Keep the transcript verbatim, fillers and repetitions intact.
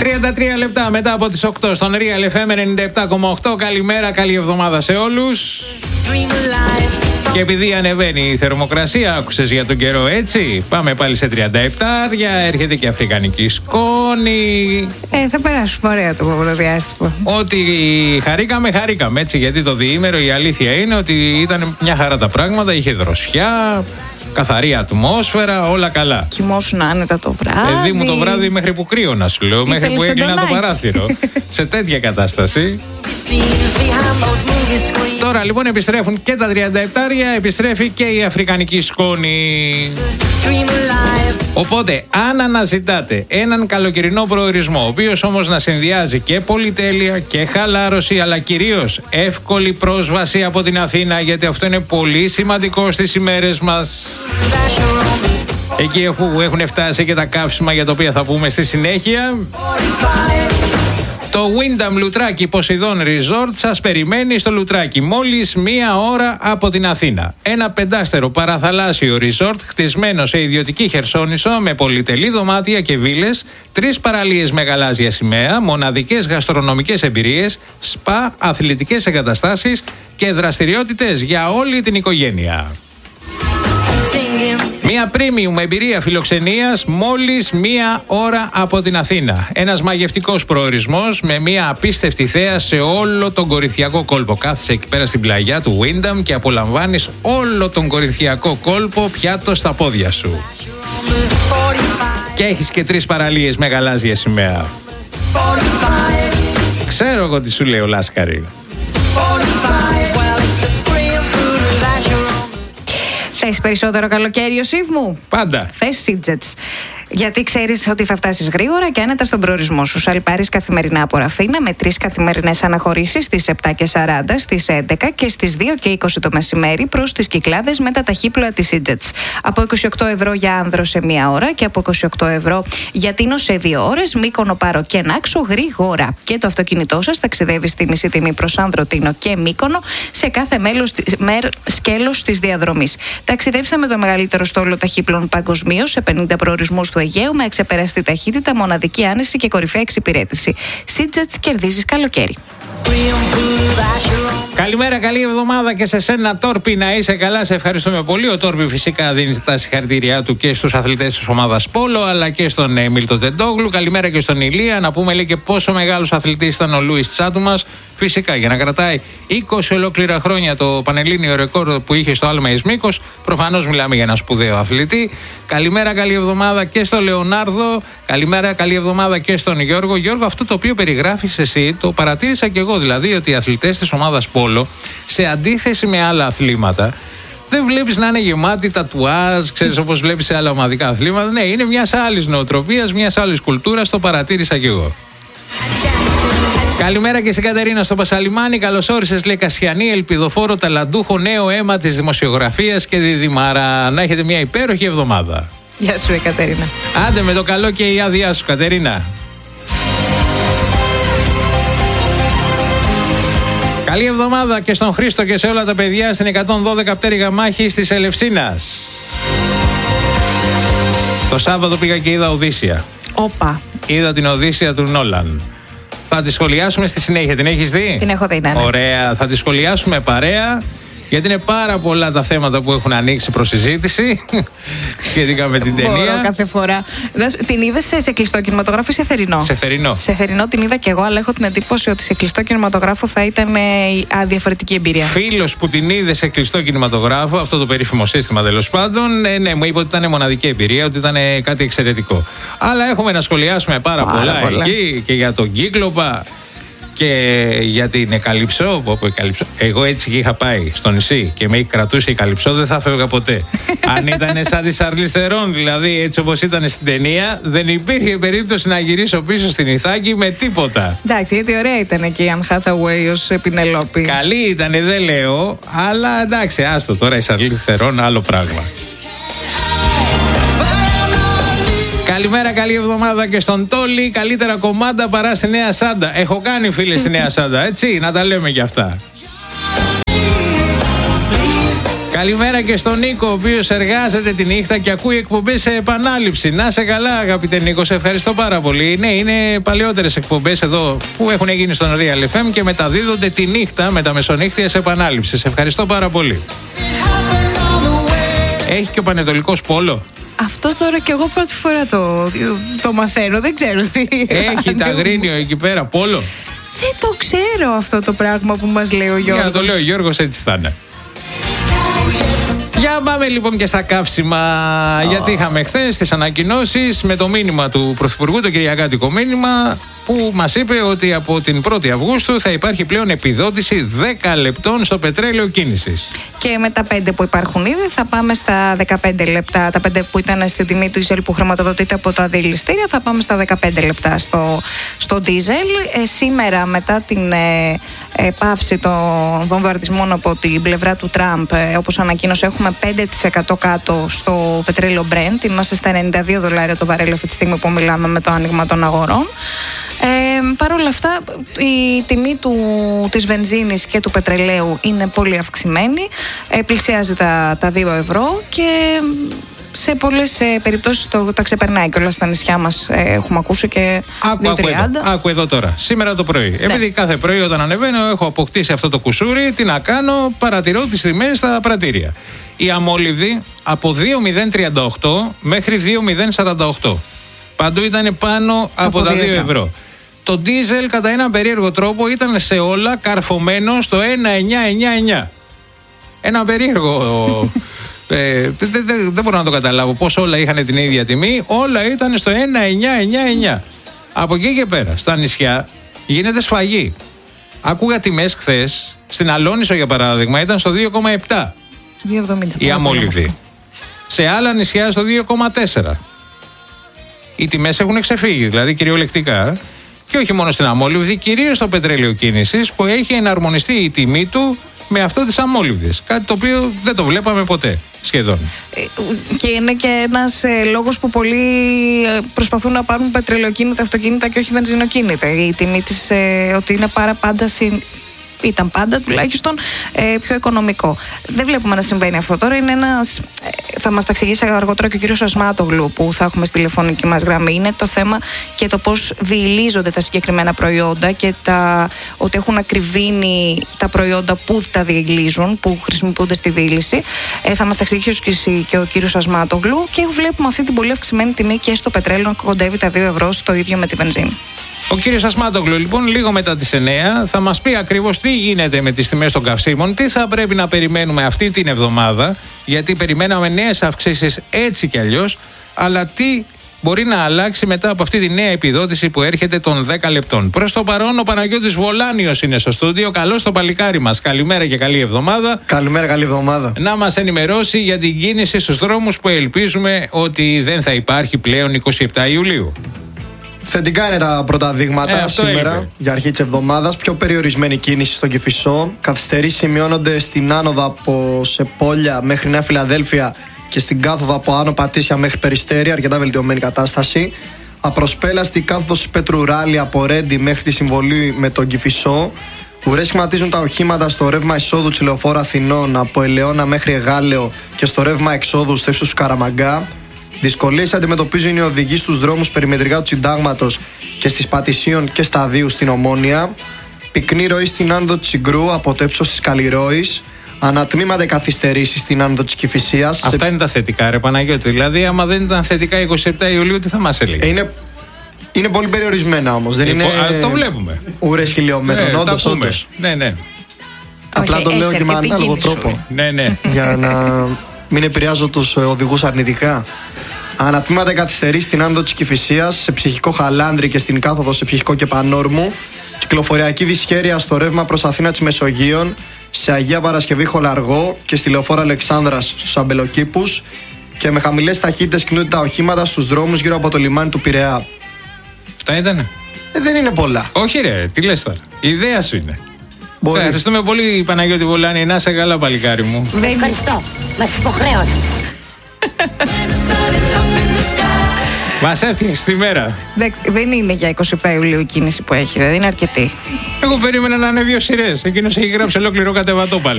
τριάντα τρία λεπτά μετά από τις οκτώ στον Real εφ εμ ενενήντα επτά κόμμα οκτώ. Καλημέρα, καλή εβδομάδα σε όλους. Και επειδή ανεβαίνει η θερμοκρασία, άκουσες για τον καιρό, έτσι. Πάμε πάλι σε τριάντα επτά, έρχεται και αφρικανική σκόνη. Ε, θα περάσουμε ωραία το διάστημα. Ότι χαρήκαμε, χαρήκαμε, έτσι. Γιατί το διήμερο η αλήθεια είναι ότι ήταν μια χαρά τα πράγματα, είχε δροσιά, καθαρή ατμόσφαιρα, όλα καλά. Κοιμόσουν άνετα το βράδυ. Παιδί μου, το βράδυ μέχρι που κρύωνα, σου λέω, μέχρι που έκλεινα το παράθυρο. Σε τέτοια κατάσταση. Τώρα λοιπόν επιστρέφουν και τα τριάντα επτά, επιστρέφει και η αφρικανική σκόνη. Οπότε, αν αναζητάτε έναν καλοκαιρινό προορισμό, ο οποίος όμως να συνδυάζει και πολυτέλεια και χαλάρωση, αλλά κυρίως εύκολη πρόσβαση από την Αθήνα, γιατί αυτό είναι πολύ σημαντικό στις ημέρες μας. Εκεί που έχουν φτάσει και τα καύσιμα για τα οποία θα πούμε στη συνέχεια. Το Wyndham Λουτράκι Poseidon Resort σας περιμένει στο Λουτράκι, μόλις μία ώρα από την Αθήνα. Ένα πεντάστερο παραθαλάσσιο resort χτισμένο σε ιδιωτική χερσόνησο με πολυτελή δωμάτια και βίλες, τρεις παραλίες με γαλάζια σημαία, μοναδικές γαστρονομικές εμπειρίες, σπα, αθλητικές εγκαταστάσεις και δραστηριότητες για όλη την οικογένεια. Μια premium εμπειρία φιλοξενίας μόλις μία ώρα από την Αθήνα. Ένας μαγευτικός προορισμός με μια απίστευτη θέα σε όλο τον κορινθιακό κόλπο. Κάθεσαι εκεί πέρα στην πλαγιά του Wyndham και απολαμβάνεις όλο τον κορινθιακό κόλπο πιάτο στα πόδια σου. Και έχεις και τρεις παραλίες με γαλάζια σημαία. Ξέρω εγώ τι σου λέω, Λάσκαρη. Θες περισσότερο καλοκαίρι, Ιωσήφ μου? Πάντα. Θες Σίτζετς. Γιατί ξέρεις ότι θα φτάσεις γρήγορα και άνετα στον προορισμό σου. Σαλπάρεις καθημερινά από Ραφίνα με τρεις καθημερινές αναχωρήσεις στις επτά και σαράντα, στις έντεκα και στις δύο και είκοσι το μεσημέρι προς τις Κυκλάδες με τα ταχύπλοα της Σίτζετς. Από είκοσι οκτώ ευρώ για άνδρο σε μία ώρα και από είκοσι οκτώ ευρώ για Τίνο σε δύο ώρες. Μύκονο, Πάρο και Νάξο γρήγορα. Και το αυτοκίνητό σας ταξιδεύει στη μισή τιμή προς άνδρο, Τίνο και Μύκονο σε κάθε μέλος, μερ, σκέλος της διαδρομής. Ταξιδέψτε με το μεγαλύτερο στόλο ταχύπλων παγκοσμίως σε πενήντα προορισμούς του Αιγαίου με εξεπεραστή ταχύτητα, μοναδική άνεση και κορυφαία εξυπηρέτηση. Σίτζετς, κερδίζεις καλοκαίρι. Καλημέρα, καλή εβδομάδα και σε σένα, Τόρπι, να είσαι καλά. Σε ευχαριστούμε πολύ. Ο Τόρπι φυσικά δίνει τα συγχαρητήριά του και στους αθλητές της ομάδας Πόλο, αλλά και στον Μίλτο Τεντόγλου. Καλημέρα και στον Ηλία. Να πούμε λέει και πόσο μεγάλος αθλητής ήταν ο Λούις Τσάτουμας. Φυσικά για να κρατάει είκοσι ολόκληρα χρόνια το πανελλήνιο ρεκόρ που είχε στο Άλμα εις Μήκος. Προφανώς μιλάμε για ένα σπουδαίο αθλητή. Καλημέρα, καλή εβδομάδα και στον Λεωνάρδο. Καλημέρα, καλή εβδομάδα και στον Γιώργο. Γιώργο, αυτό το οποίο περιγράφεις εσύ το παρατήρησα και εγώ. Δηλαδή ότι οι αθλητές της ομάδας Πόλο, σε αντίθεση με άλλα αθλήματα, δεν βλέπεις να είναι γεμάτοι τατουάζ, ξέρεις, όπως βλέπεις σε άλλα ομαδικά αθλήματα. Ναι, είναι μιας άλλης νοοτροπίας, μιας άλλης κουλτούρας, το παρατήρησα και εγώ. Καλημέρα και στην Κατερίνα στο Πασαλιμάνι. Καλώς όρισες, λέει Κασιανή, ελπιδοφόρο, ταλαντούχο, νέο αίμα της δημοσιογραφίας και διδυμάρα. Να έχετε μια υπέροχη εβδομάδα. Γεια σου, ρε Κατερίνα. Άντε με το καλό και η άδειά σου, Κατερίνα. Καλή εβδομάδα και στον Χρήστο και σε όλα τα παιδιά στην εκατόν δώδεκα πτέρυγα μάχης της Ελευσίνας. Το Σάββατο πήγα και είδα Οδύσσια. Όπα. Είδα την Οδύσσια του Νόλαν. Θα τη σχολιάσουμε στη συνέχεια. Την έχεις δει? Την έχω δει, ναι, ναι. Ωραία. Θα τη σχολιάσουμε παρέα. Γιατί είναι πάρα πολλά τα θέματα που έχουν ανοίξει προς συζήτηση σχετικά με την ταινία. Μπορώ κάθε φορά. Την είδες σε, σε κλειστό κινηματογράφο ή σε θερινό? Σε θερινό. Σε θερινό την είδα και εγώ, αλλά έχω την εντύπωση ότι σε κλειστό κινηματογράφο θα ήταν ε, διαφορετική εμπειρία. Φίλος που την είδε σε κλειστό κινηματογράφο, αυτό το περίφημο σύστημα τέλος πάντων, ε, ναι, μου είπε ότι ήταν μοναδική εμπειρία, ότι ήταν κάτι εξαιρετικό. Αλλά έχουμε να σχολιάσουμε πάρα, πάρα πολλά, πολλά εκεί και για τον Κύκλοπα. Και για την Εκαλυψό, όπου Εκαλυψό, εγώ έτσι και είχα πάει στο νησί και με κρατούσε η Καλυψό, δεν θα φεύγα ποτέ. Αν ήταν σαν τη Σαρλίς Θερόν, δηλαδή έτσι όπως ήταν στην ταινία, δεν υπήρχε περίπτωση να γυρίσω πίσω στην Ιθάκη με τίποτα. Εντάξει, γιατί ωραία ήταν εκεί η Ανν Χάθαουεϊ ως Πινελόπη. Καλή ήταν, δεν λέω, αλλά εντάξει, άστο τώρα η Σαρλίς Θερόν, άλλο πράγμα. Καλημέρα, καλή εβδομάδα και στον Τόλι. Καλύτερα κομμάτα παρά στη Νέα Σάντα. Έχω κάνει φίλες στη Νέα Σάντα, έτσι, να τα λέμε κι αυτά. Καλημέρα και στον Νίκο, ο οποίος εργάζεται τη νύχτα και ακούει εκπομπές σε επανάληψη. Να σε καλά, αγαπητέ Νίκο, σε ευχαριστώ πάρα πολύ. Ναι, είναι παλαιότερες εκπομπές εδώ που έχουν γίνει στον Real εφ εμ και μεταδίδονται τη νύχτα με τα μεσονύχτια σε επανάληψη. Σε ευχαριστώ πάρα πολύ. Έχει και ο Πανετολικός πόλο. Αυτό τώρα και εγώ πρώτη φορά το, το μαθαίνω, δεν ξέρω τι. Έχει τα Αγρίνιο εκεί πέρα, πόλο. Δεν το ξέρω αυτό το πράγμα που μας λέει ο Γιώργος. Για να το λέει ο Γιώργος, έτσι θα είναι. Για πάμε λοιπόν και στα καύσιμα, oh. γιατί είχαμε χθες τις ανακοινώσεις με το μήνυμα του Πρωθυπουργού, το κυριακάτικο μήνυμα, που μας είπε ότι από την πρώτη Αυγούστου θα υπάρχει πλέον επιδότηση δέκα λεπτών στο πετρέλαιο κίνησης. Και με τα πέντε που υπάρχουν ήδη θα πάμε στα δεκαπέντε λεπτά. Τα πέντε που ήταν στην τιμή του diesel που χρηματοδοτείται από τα διελιστήρια θα πάμε στα δεκαπέντε λεπτά στο, στο diesel. Ε, σήμερα μετά την ε, ε, πάυση των βομβαρδισμών από την πλευρά του Τραμπ, ε, όπως ανακοίνωσε, έχουμε πέντε τοις εκατό κάτω στο πετρέλαιο Brent. Είμαστε στα ενενήντα δύο δολάρια το βαρέλι αυτή τη στιγμή που μιλάμε με το άνοιγμα των αγορών. Ε, Παρ' όλα αυτά η τιμή του, της βενζίνης και του πετρελαίου είναι πολύ αυξημένη, ε, πλησιάζει τα, τα δύο ευρώ και σε πολλές ε, περιπτώσεις το, τα ξεπερνάει και όλα στα νησιά μας, ε, έχουμε ακούσει και δύο τριάντα. Άκου, άκου εδώ τώρα, σήμερα το πρωί, ναι. Επειδή κάθε πρωί όταν ανεβαίνω έχω αποκτήσει αυτό το κουσούρι, τι να κάνω, παρατηρώ τις τιμές στα πρατήρια. Η αμόλυβδη από δύο μηδέν τριάντα οκτώ μέχρι δύο μηδέν σαράντα οκτώ, παντού ήταν πάνω από, από τα δύο ευρώ. Το ντίζελ κατά έναν περίεργο τρόπο ήταν σε όλα καρφωμένο στο ένα εννιά εννιά εννιά. Ένα περίεργο... ε, δεν δε, δε μπορώ να το καταλάβω πώς όλα είχαν την ίδια τιμή. Όλα ήταν στο ένα εννιά εννιά εννιά. Από εκεί και πέρα, στα νησιά γίνεται σφαγή. Άκουγα τιμές χθες. Στην Αλόνισο για παράδειγμα ήταν στο δύο κόμμα επτά δύο εβδομήντα η αμόλυβδη. Σε άλλα νησιά στο δύο κόμμα τέσσερα. Οι τιμές έχουν ξεφύγει, δηλαδή κυριολεκτικά. Και όχι μόνο στην αμόλυβδη, κυρίως στο πετρέλαιο κίνησης που έχει εναρμονιστεί η τιμή του με αυτό της αμόλυβδης. Κάτι το οποίο δεν το βλέπαμε ποτέ σχεδόν. Και είναι και ένας ε, λόγος που πολλοί ε, προσπαθούν να πάρουν πετρελαιοκίνητα αυτοκίνητα και όχι βενζινοκίνητα. Η τιμή της ε, ότι είναι πάρα πάντα συν... ήταν πάντα τουλάχιστον ε, πιο οικονομικό. Δεν βλέπουμε να συμβαίνει αυτό τώρα. Είναι ένας, ε, θα μας τα εξηγήσει αργότερα και ο κύριος Ασμάτογλου που θα έχουμε στη τηλεφωνική μας γραμμή. Είναι το θέμα και το πώς διηλίζονται τα συγκεκριμένα προϊόντα και τα, ότι έχουν ακριβήνει τα προϊόντα που τα διηλίζουν, που χρησιμοποιούνται στη διήλυση. Ε, θα μας τα εξηγήσει και ο κύριος Ασμάτογλου και βλέπουμε αυτή την πολύ αυξημένη τιμή και στο πετρέλαιο να κοντεύει τα δύο ευρώ, στο ίδιο με τη βενζίνη. Ο κύριος Ασμάτογλου, λοιπόν, λίγο μετά τις εννιά θα μας πει ακριβώς τι γίνεται με τις τιμές των καυσίμων, τι θα πρέπει να περιμένουμε αυτή την εβδομάδα, γιατί περιμέναμε νέες αυξήσεις έτσι κι αλλιώς, αλλά τι μπορεί να αλλάξει μετά από αυτή τη νέα επιδότηση που έρχεται των δέκα λεπτών. Προς το παρόν, ο Παναγιώτης Βολάνιος είναι στο στούντιο. Καλώς το παλικάρι μας. Καλημέρα και καλή εβδομάδα. Καλημέρα, καλή εβδομάδα. Να μας ενημερώσει για την κίνηση στους δρόμους που ελπίζουμε ότι δεν θα υπάρχει πλέον είκοσι επτά Ιουλίου. Θετικά είναι τα πρώτα δείγματα ε, σήμερα έλειπε. για αρχή της εβδομάδας. Πιο περιορισμένη κίνηση στον Κηφισό. Καθυστερήσεις σημειώνονται στην άνοδο από Σεπόλια μέχρι Νέα Φιλαδέλφια και στην κάθοδο από Άνω Πατήσια μέχρι Περιστέρια. Αρκετά βελτιωμένη κατάσταση. Απροσπέλαστη κάθοδος Πέτρου Ράλη από Ρέντι μέχρι τη συμβολή με τον Κηφισό. Ουρές σχηματίζουν τα οχήματα στο ρεύμα εισόδου της Λεωφόρου Αθηνών από Ελαιώνα μέχρι Εγάλεο και στο ρεύμα εξόδου στο ύψος του Καραμαγκά. Δυσκολίες αντιμετωπίζουν οι οδηγοί στους δρόμους περιμετρικά του Συντάγματος και στις Πατησίων και Σταδίου στην Ομόνια. Πυκνή ροή στην άνοδο της Συγκρού από το ύψος της Καλλιρόης. Ανατμήματα καθυστερήσεις στην άνοδο της Κηφισίας. Αυτά σε... είναι τα θετικά, ρε Παναγιώτη. Δηλαδή, άμα δεν ήταν θετικά είκοσι επτά Ιουλίου, τι θα μας έλεγε. Είναι, είναι πολύ περιορισμένα όμως. Δεν ε, είναι... Α, το βλέπουμε. Ουρές χιλιόμετρων. Ναι, όντως, όντως. Ναι, ναι. Απλά Όχι, το λέω και με ανάλογο τρόπο. Ναι, ναι. Για να μην επηρεάζω τους οδηγούς αρνητικά. Ανατμήματα καθυστερεί στην άνοδο της Κηφισίας, σε ψυχικό Χαλάνδρη και στην κάθοδο σε ψυχικό και Πανόρμου. Κυκλοφοριακή δυσχέρεια στο ρεύμα προς Αθήνα της Μεσογείων, σε Αγία Παρασκευή Χολαργό και στη Λεωφόρο Αλεξάνδρας στους Αμπελοκήπους. Και με χαμηλές ταχύτητες κινούνται τα οχήματα στους δρόμους γύρω από το λιμάνι του Πειραιά. Αυτά ήτανε. Ε, δεν είναι πολλά. Όχι, ρε, τι λες τώρα. Η ιδέα σου είναι. Μπορεί. Ευχαριστούμε πολύ, Παναγιώτη Βολάνη. Να είσαι καλά, παλικάρι μου. Ευχαριστώ. Μας υποχρέωσες. Μας έφτιαξε τη μέρα. Εντάξει, δεν είναι για είκοσι επτά Ιουλίου η κίνηση που έχει, δεν είναι αρκετή. Εγώ περίμενα να είναι δύο σειρές. Εκείνος έχει γράψει ολόκληρο κατεβατό πάλι.